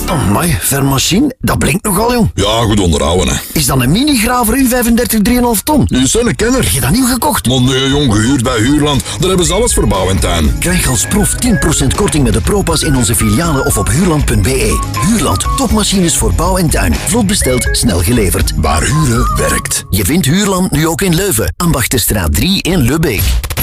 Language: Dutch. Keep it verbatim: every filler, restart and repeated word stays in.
Amai, vermachine, dat blinkt nogal, jong. Ja, goed onderhouden, hè. Is dat een mini-graver U vijfendertig drie komma vijf ton? Je zijn een kenner. Heb je dat nieuw gekocht? Maar nee, jong, gehuurd bij Huurland. Daar hebben ze alles voor bouw en tuin. Krijg als proef tien procent korting met de Propas in onze filialen of op huurland punt be. Huurland, topmachines voor bouw en tuin. Vlot besteld, snel geleverd. Waar huren werkt. Je vindt Huurland nu ook in Leuven, Ambachterstraat drie in Lubbeek.